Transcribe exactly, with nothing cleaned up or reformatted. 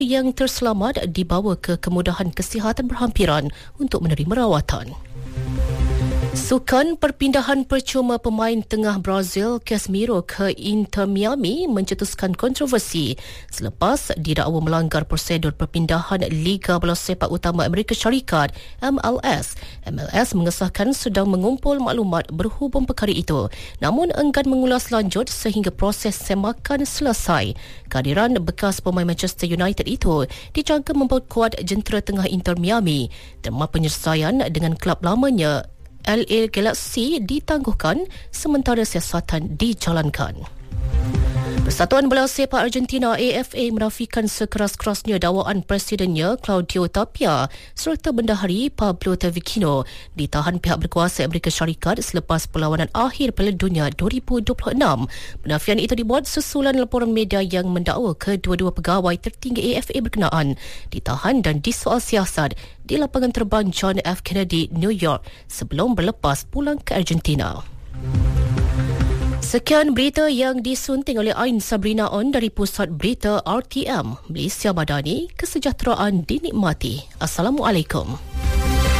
yang terselamat dibawa ke kemudahan kesihatan berhampiran untuk menerima rawatan. Sukan perpindahan percuma pemain tengah Brazil Casemiro ke Inter Miami mencetuskan kontroversi selepas didakwa melanggar prosedur perpindahan Liga Bola Sepak Utama Amerika Syarikat M L S. M L S mengesahkan sedang mengumpul maklumat berhubung perkara itu, namun enggan mengulas lanjut sehingga proses semakan selesai. Kehadiran bekas pemain Manchester United itu dijangka memperkuat jentera tengah Inter Miami. Terma penyelesaian dengan kelab lamanya L A Galaxy ditangguhkan sementara siasatan dijalankan. Persatuan Bola Sepak Argentina A F A menafikan sekeras-kerasnya dakwaan presidennya Claudio Tapia serta bendahari Pablo Tavicino ditahan pihak berkuasa Amerika Syarikat selepas perlawanan akhir Piala Dunia dua ribu dua puluh enam. Penafian itu dibuat susulan laporan media yang mendakwa kedua-dua pegawai tertinggi A F A berkenaan ditahan dan disoal siasat di lapangan terbang John F. Kennedy, New York sebelum berlepas pulang ke Argentina. Sekian berita yang disunting oleh Ain Sabrina On dari Pusat Berita R T M. Malaysia Madani, kesejahteraan dinikmati. Assalamualaikum.